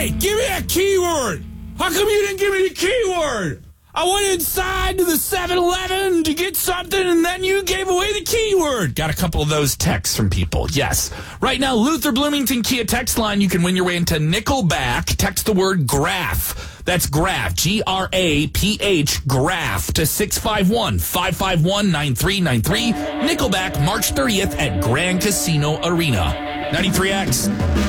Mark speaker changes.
Speaker 1: Hey, give me a keyword. How come you didn't give me the keyword? I went inside to the 7-Eleven to get something, and then you gave away the keyword. Got a couple of those texts from people. Yes. Right now, Luther Bloomington Kia text line, you can win your way into Nickelback. Text the word graph. That's graph, G-R-A-P-H, graph to 651-551-9393. Nickelback, March 30th at Grand Casino Arena. 93X.